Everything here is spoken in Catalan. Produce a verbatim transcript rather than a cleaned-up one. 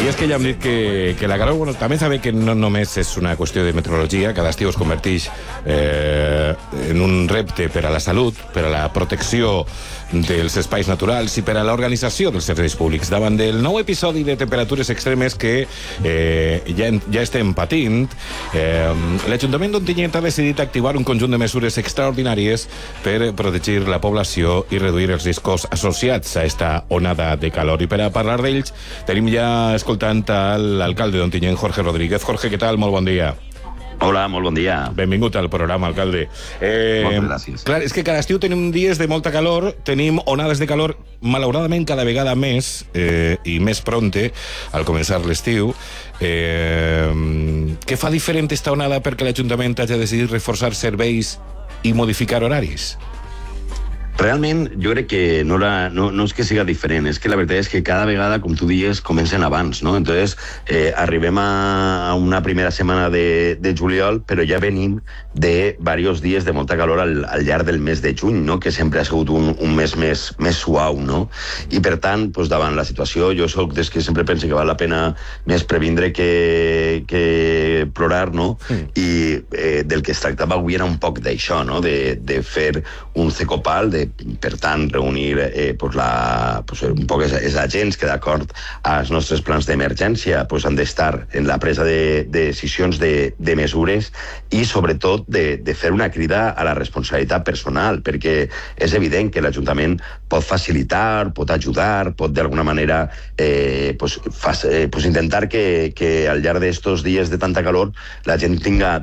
és que ja hem dit que, que la calor, bueno, també sabem que no només és una qüestió de meteorologia, cada estiu es converteix eh, en un repte per a la salut, per a la protecció dels espais naturals i per a l'organització dels serveis públics. Davant del nou episodi de temperatures extremes que eh, ja, ja estem patint, eh, l'Ajuntament d'Ontinyent ha decidit activar un conjunt de mesures extraordinàries per protegir la població i reduir els riscos associats a esta onada de calor. I per a parlar d'ells tenim ja escoltant l'alcalde d'Ontinyent, Jorge Rodríguez. Jorge, què tal? Molt bon dia. Hola, molt bon dia. Benvingut al programa, alcalde. Eh, Moltes gràcies. Clar, és que cada estiu tenim dies de molta calor, tenim onades de calor, malauradament cada vegada més, eh, i més pronte, al començar l'estiu. Eh, què fa diferent esta onada perquè l'Ajuntament hagi decidit reforçar serveis i modificar horaris? Realment, jo crec que no, la, no, no és que siga diferent, és que la veritat és que cada vegada, com tu dies, comencen abans, no? Entonces, eh, arribem a una primera setmana de, de juliol, però ja venim de diversos dies de molta calor al, al llarg del mes de juny, no? Que sempre ha sigut un, un mes més, més suau, no? I per tant, doncs, davant la situació, jo soc des que sempre penso que val la pena més previndre que, que plorar, no? Mm. I eh, del que es tractava avui era un poc d'això, no? De, de fer un cecopal, de per tant, reunir eh, pues la, pues un poc els, els agents que, d'acord als nostres plans d'emergència, pues han d'estar en la presa de, de decisions de, de mesures i, sobretot, de, de fer una crida a la responsabilitat personal, perquè és evident que l'Ajuntament pot facilitar, pot ajudar, pot d'alguna manera eh, pues, fa, eh, pues intentar que, que al llarg d'estos dies de tanta calor la gent tinga